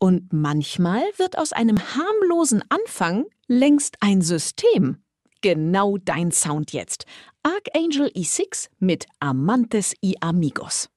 Und manchmal wird aus einem harmlosen Anfang längst ein System. Genau dein Sound jetzt. Archangel E6 mit Amantes y Amigos.